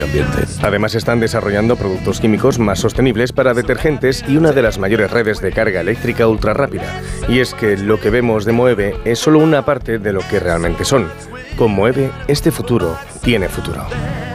ambiente. Además, están desarrollando productos químicos más sostenibles para detergentes y una de las mayores redes de carga eléctrica ultra rápida. Y es que lo que vemos de Moeve es solo una parte de lo que realmente son. Con Moeve, este futuro tiene futuro.